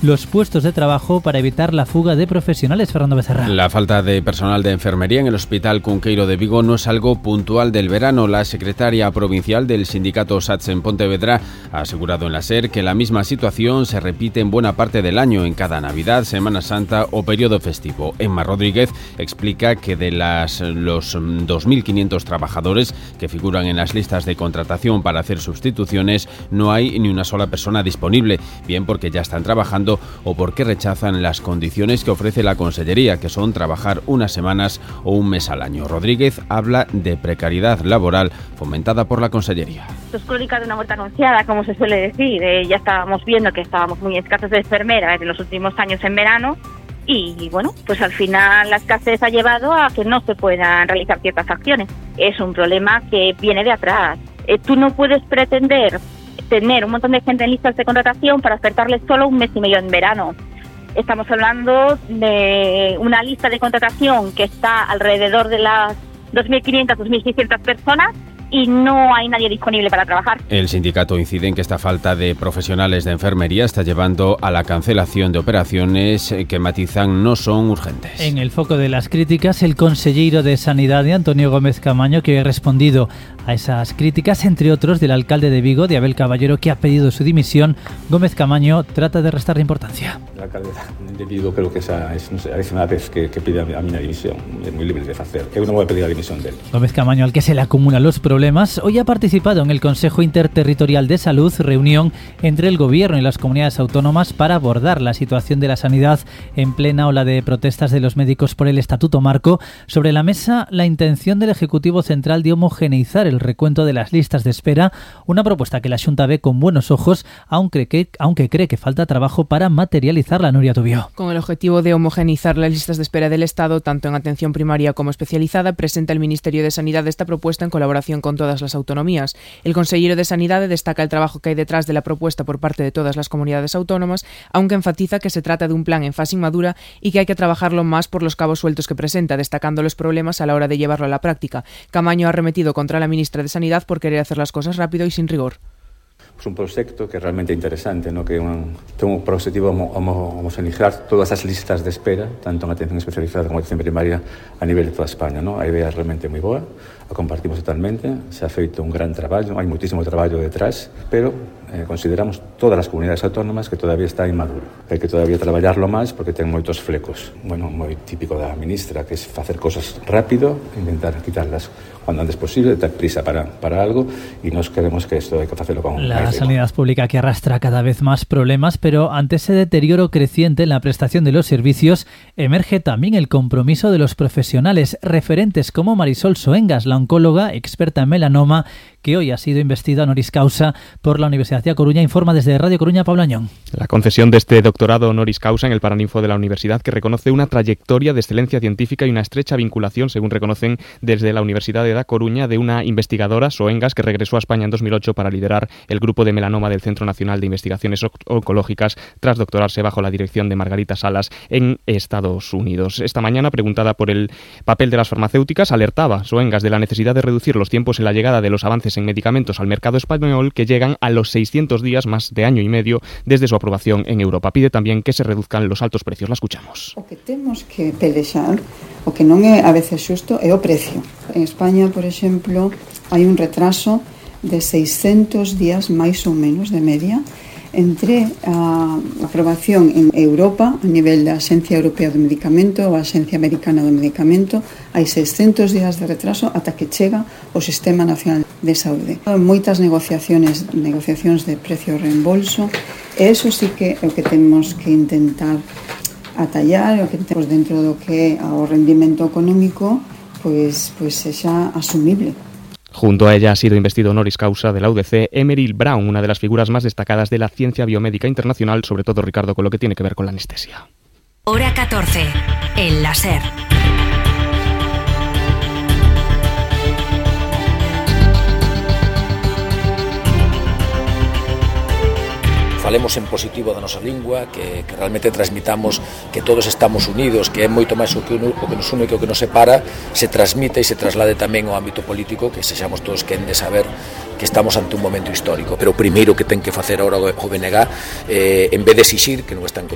los puestos de trabajo para evitar la fuga de profesionales. Fernando Becerra. La falta de personal de enfermería en el Hospital Cunqueiro de Vigo no es algo puntual del verano. La secretaria provincial del sindicato SATS en Pontevedra ha asegurado en la SER que la misma situación se repite en buena parte del año, en cada Navidad, Semana Santa o periodo festivo. Emma Rodríguez explica que de los 2.500 trabajadores que figuran en las listas de contratación para hacer sustituciones, no hay ni una sola persona disponible, bien porque ya están trabajando o porque rechazan las condiciones que ofrece la Consellería, que son trabajar unas semanas o un mes al año. Rodríguez habla de precariedad laboral fomentada por la Consellería. Esto es crónica de una muerte anunciada, como se suele decir. Ya estábamos viendo que estábamos muy escasos de enfermeras en los últimos años en verano y bueno, pues al final la escasez ha llevado a que no se puedan realizar ciertas acciones. Es un problema que viene de atrás. Tú no puedes pretender tener un montón de gente en listas de contratación para ofertarles solo un mes y medio en verano. Estamos hablando de una lista de contratación que está alrededor de las 2.500, 2.600 personas y no hay nadie disponible para trabajar. El sindicato incide en que esta falta de profesionales de enfermería está llevando a la cancelación de operaciones que matizan no son urgentes. En el foco de las críticas, el consellero de Sanidad, Antonio Gómez Camaño, que ha respondido a esas críticas, entre otros del alcalde de Vigo, de Abel Caballero, que ha pedido su dimisión. Gómez Camaño trata de restarle importancia. El alcalde de Vigo creo que esa es una vez que pide a mí una dimisión, es muy libre de hacer. Eu non vou pedir a dimisión dele. Gómez Camaño, al que se le acumulan los problemas, hoy ha participado en el Consejo Interterritorial de Salud, reunión entre el Gobierno y las comunidades autónomas para abordar la situación de la sanidad en plena ola de protestas de los médicos por el Estatuto Marco. Sobre la mesa, la intención del Ejecutivo Central de homogeneizar el recuento de las listas de espera, una propuesta que la Xunta ve con buenos ojos, aunque cree que falta trabajo para materializarla. Nuria Tubio. Con el objetivo de homogeneizar las listas de espera del Estado, tanto en atención primaria como especializada, presenta el Ministerio de Sanidad esta propuesta en colaboración con todas las autonomías. El consellero de Sanidad destaca el trabajo que hay detrás de la propuesta por parte de todas las comunidades autónomas, aunque enfatiza que se trata de un plan en fase inmadura y que hay que trabajarlo más por los cabos sueltos que presenta, destacando los problemas a la hora de llevarlo a la práctica. Camaño ha arremetido contra la ministra de Sanidad por querer hacer las cosas rápido y sin rigor. Es un proyecto que es realmente interesante, ¿no? Que tengo por objetivo homogeneizar todas as listas de espera, tanto en atención especializada como en atención primaria, a nivel de toda España, ¿no? A idea é realmente moi boa, a compartimos totalmente, se ha feito un gran traballo, hai moitísimo traballo detrás, pero consideramos todas as comunidades autónomas que todavía está inmaduro. Hai que todavía traballarlo máis porque ten moitos flecos. Bueno, moi típico da ministra, que é facer cosas rápido, intentar quitarlas cuando antes posible, dar prisa para algo, y nos queremos que esto hay que hacerlo con la sanidad pública, que arrastra cada vez más problemas, pero ante ese deterioro creciente en la prestación de los servicios, emerge también el compromiso de los profesionales referentes como Marisol Soengas, la oncóloga experta en melanoma, que hoy ha sido investida honoris causa por la Universidad de A Coruña. Informa desde Radio Coruña, Pablo Añón. La concesión de este doctorado honoris causa en el Paraninfo de la universidad, que reconoce una trayectoria de excelencia científica y una estrecha vinculación, según reconocen desde la Universidad de A Coruña, de una investigadora, Soengas, que regresó a España en 2008 para liderar el grupo de melanoma del Centro Nacional de Investigaciones Oncológicas, tras doctorarse bajo la dirección de Margarita Salas en Estados Unidos. Esta mañana, preguntada por el papel de las farmacéuticas, alertaba Soengas de la necesidad de reducir los tiempos en la llegada de los avances en medicamentos al mercado español, que llegan a los 600 días, más de año y medio desde su aprobación en Europa. Pide también que se reduzcan los altos precios. La escuchamos. O que temos que pelexar, o que non é a veces xusto, é o precio. En España, por exemplo, hai un retraso de 600 días máis ou menos de media entre a aprobación en Europa a nivel da Axencia Europea do Medicamento ou a Axencia Americana do Medicamento. Hai 600 días de retraso ata que chega o Sistema Nacional de Saúde. Moitas negociacións de precio reembolso, e eso sí que é o que temos que intentar atallar, o que temos dentro do que é o rendimento económico, pois sexa asumible. Junto a ella ha sido investido honoris causa de la UDC Emeril Brown, una de las figuras más destacadas de la ciencia biomédica internacional, sobre todo, Ricardo, con lo que tiene que ver con la anestesia. Hora 14, el láser. Falemos en positivo da nosa lingua, que realmente transmitamos que todos estamos unidos, que é moito máis o que nos une que o que nos separa, se transmite e se traslade tamén ao ámbito político, que sexamos todos quen de saber que estamos ante un momento histórico. Pero o primeiro que ten que facer agora o BNG, en vez de exixir, que non están